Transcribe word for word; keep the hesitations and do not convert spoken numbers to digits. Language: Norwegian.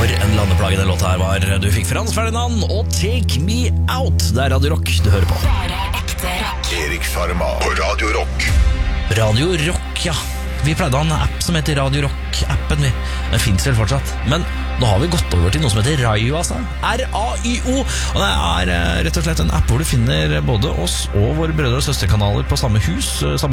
For en landeplage den låta her var. Du fikk Frans Ferdinand og Take Me Out. Det er Radio Rock du hører på. Bare ekte rock. Erik Sjarma på Radio Rock. Radio Rock, ja. Vi pleide å ha en app som heter Radio Rock-appen. vi. Den finnes vel fortsatt. Men nå har vi gått over til noe som heter Rayo, altså. R A Y O. Og det er eh, rett og slett en app hvor du finner både oss og våre brødre og søsterkanaler på samme hus, samme